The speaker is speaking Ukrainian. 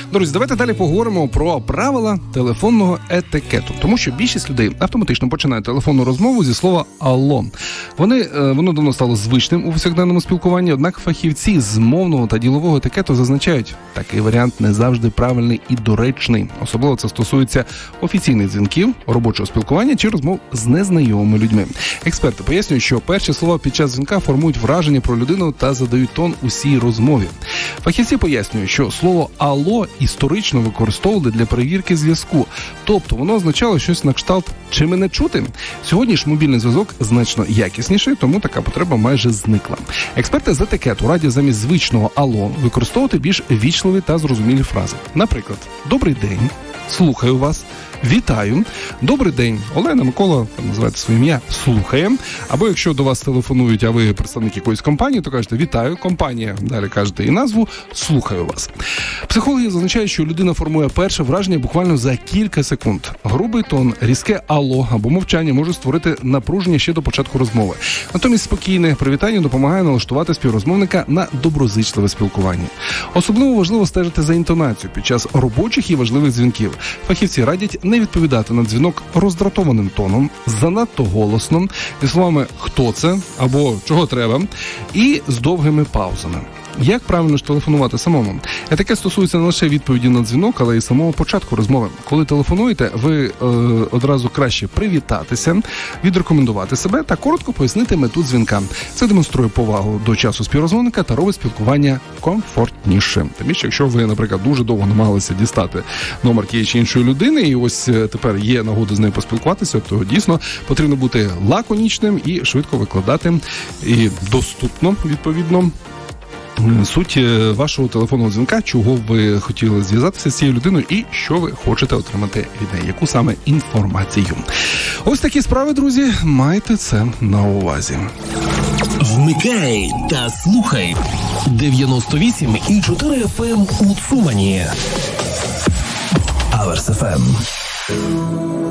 Друзі, давайте далі поговоримо про правила телефонного етикету. Тому що більшість людей автоматично починає телефонну розмову зі слова «алло». Воно давно стало звичним у повсякденному спілкуванні, однак фахівці з мовного та ділового етикету зазначають, такий варіант не завжди правильний і доречний. Особливо це стосується офіційних дзвінків, робочого спілкування чи розмов з незнайомими людьми. Експерти пояснюють, що перші слова під час дзвінка формують враження про людину та задають тон усій розмові. Фахівці пояснюють, що слово «алло» історично використовували для перевірки зв'язку. Тобто воно означало щось на кшталт «чи мене чути?». Сьогодні ж мобільний зв'язок значно якісніший, тому така потреба майже зникла. Експерти з етикету радять замість звичного «алло» використовувати більш вічливі та зрозумілі фрази. Наприклад, «добрий день», «слухаю вас», «вітаю», «добрий день», Олена, Микола, називайте своє ім'я, «слухає». Або якщо до вас телефонують, а ви представник якоїсь компанії, то кажете «вітаю», компанія, далі кажете і назву, «слухаю вас». Психологи зазначають, що людина формує перше враження буквально за кілька секунд. Грубий тон, різке «алло» або мовчання може створити напруження ще до початку розмови. Натомість спокійне привітання допомагає налаштувати співрозмовника на доброзичливе спілкування. Особливо важливо стежити за інтонацією під час робочих і важливих дзвінків. Фахівці радять не відповідати на дзвінок роздратованим тоном, занадто голосно, зі словами «хто це?» або «чого треба?» і з довгими паузами. Як правильно ж телефонувати самому? Таке стосується не лише відповіді на дзвінок, але й самого початку розмови. Коли телефонуєте, ви одразу краще привітатися, відрекомендувати себе та коротко пояснити мету дзвінка. Це демонструє повагу до часу співрозмовника та робить спілкування комфортнішим. Тим більше, якщо ви, наприклад, дуже довго намагалися дістати номер тієї чи іншої людини, і ось тепер є нагода з нею поспілкуватися, то дійсно потрібно бути лаконічним і швидко викладати, і доступно, відповідно, суть вашого телефонного дзвінка, чого ви хотіли зв'язатися з цією людиною і що ви хочете отримати від неї, яку саме інформацію. Ось такі справи, друзі, майте це на увазі. Вмикай та слухай 98,4 FM у Цумані. Аверс FM.